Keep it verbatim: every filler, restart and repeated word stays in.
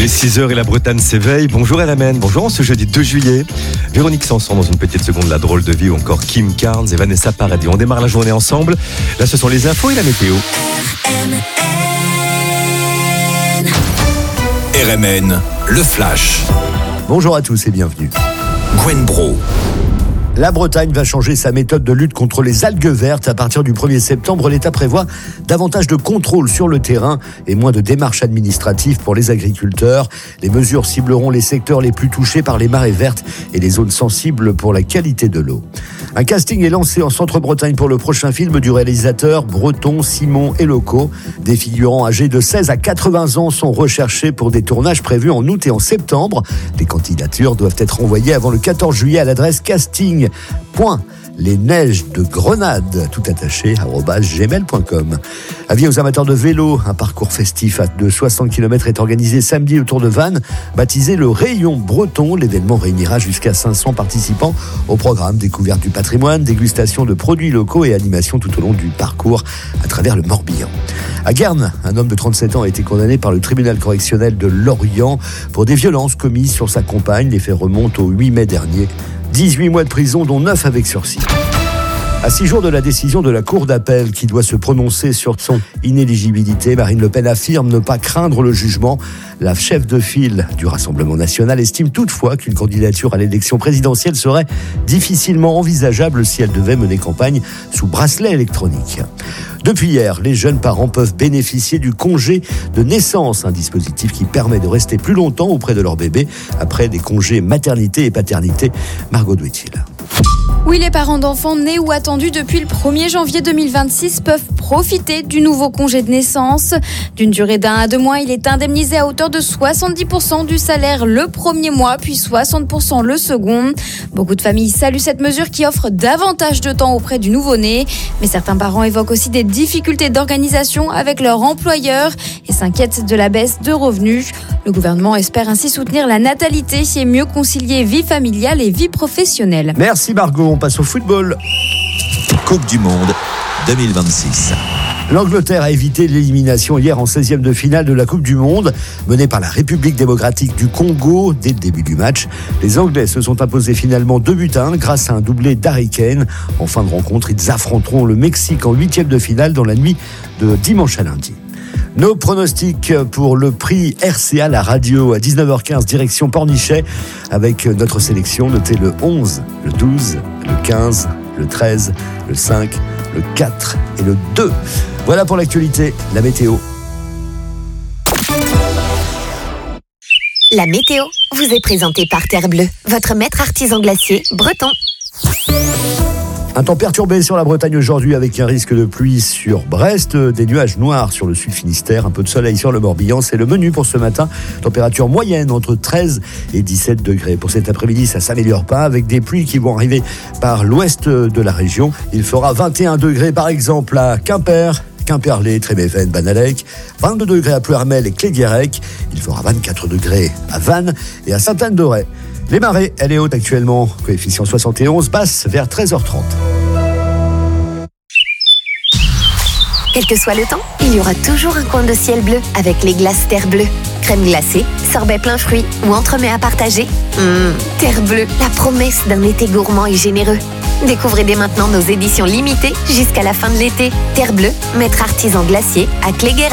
est six heures et la Bretagne s'éveille. Bonjour R M N, bonjour en ce jeudi deux juillet. Véronique Sanson dans une petite seconde, La Drôle de Vie, ou encore Kim Carnes et Vanessa Paradis. On démarre la journée ensemble. Là, ce sont les infos et la météo. R M N, le flash. Bonjour à tous et bienvenue. Gwen Bro. La Bretagne va changer sa méthode de lutte contre les algues vertes. À partir du premier septembre, l'État prévoit davantage de contrôles sur le terrain et moins de démarches administratives pour les agriculteurs. Les mesures cibleront les secteurs les plus touchés par les marées vertes et les zones sensibles pour la qualité de l'eau. Un casting est lancé en Centre-Bretagne pour le prochain film du réalisateur breton Simon Eloko. Des figurants âgés de seize à quatre-vingts ans sont recherchés pour des tournages prévus en août et en septembre. Les candidatures doivent être envoyées avant le quatorze juillet à l'adresse casting. Point. Les neiges de Grenade, tout attaché, arobase gmail point com. Avis aux amateurs de vélo, un parcours festif de soixante kilomètres est organisé samedi autour de Vannes, baptisé le Rayon Breton. L'événement réunira jusqu'à cinq cents participants au programme découverte du patrimoine, dégustation de produits locaux et animation tout au long du parcours à travers le Morbihan. À Guernes, un homme de trente-sept ans a été condamné par le tribunal correctionnel de Lorient pour des violences commises sur sa compagne. Les faits remontent au huit mai dernier. dix-huit mois de prison, dont neuf avec sursis. À six jours de la décision de la Cour d'appel qui doit se prononcer sur son inéligibilité, Marine Le Pen affirme ne pas craindre le jugement. La chef de file du Rassemblement national estime toutefois qu'une candidature à l'élection présidentielle serait difficilement envisageable si elle devait mener campagne sous bracelet électronique. Depuis hier, les jeunes parents peuvent bénéficier du congé de naissance, un dispositif qui permet de rester plus longtemps auprès de leur bébé après des congés maternité et paternité. Margot Douetil. Oui, les parents d'enfants nés ou attendus depuis le premier janvier deux mille vingt-six peuvent profiter du nouveau congé de naissance. D'une durée d'un à deux mois, il est indemnisé à hauteur de soixante-dix pour cent du salaire le premier mois, puis soixante pour cent le second. Beaucoup de familles saluent cette mesure qui offre davantage de temps auprès du nouveau-né. Mais certains parents évoquent aussi des difficultés d'organisation avec leur employeur et s'inquiètent de la baisse de revenus. Le gouvernement espère ainsi soutenir la natalité et mieux concilier vie familiale et vie professionnelle. Merci Margot, on passe au football. Coupe du Monde deux mille vingt-six. L'Angleterre a évité l'élimination hier en seizième de finale de la Coupe du Monde, menée par la République démocratique du Congo dès le début du match. Les Anglais se sont imposés finalement deux buts à un grâce à un doublé d'Harry Kane. En fin de rencontre, ils affronteront le Mexique en huitième de finale dans la nuit de dimanche à lundi. Nos pronostics pour le prix R C A, la radio, à dix-neuf heures quinze, direction Pornichet, avec notre sélection. Notez le onze, le douze, le quinze, le treize, le cinq, le quatre et le deux. Voilà pour l'actualité, la météo. La météo vous est présentée par Terre Bleue, votre maître artisan glacier breton. Un temps perturbé sur la Bretagne aujourd'hui avec un risque de pluie sur Brest, des nuages noirs sur le sud Finistère, un peu de soleil sur le Morbihan. C'est le menu pour ce matin. Température moyenne entre treize et dix-sept degrés. Pour cet après-midi, ça ne s'améliore pas avec des pluies qui vont arriver par l'ouest de la région. Il fera vingt et un degrés par exemple à Quimper, Quimperlé, Tréméven, Banalec, vingt-deux degrés à Plouermel et Cléguérec. Il fera vingt-quatre degrés à Vannes et à Sainte-Anne-d'Auray. Les marées, elle est haute actuellement, coefficient soixante et onze, basse vers treize heures trente. Quel que soit le temps, il y aura toujours un coin de ciel bleu avec les glaces Terre Bleue. Crème glacée, sorbet plein fruits ou entremets à partager. Mmh, Terre Bleue, la promesse d'un été gourmand et généreux. Découvrez dès maintenant nos éditions limitées jusqu'à la fin de l'été. Terre Bleue, maître artisan glacier à Cléguérec.